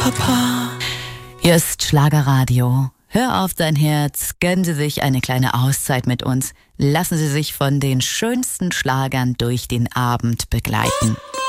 Papa. Hier ist Schlagerradio. Hör auf dein Herz, gönnen Sie sich eine kleine Auszeit mit uns. Lassen Sie sich von den schönsten Schlagern durch den Abend begleiten.